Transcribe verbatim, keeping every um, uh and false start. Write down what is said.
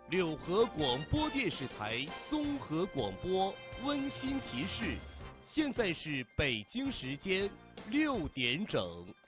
柳河广播电视台综合广播温馨提示：现在是北京时间六点整。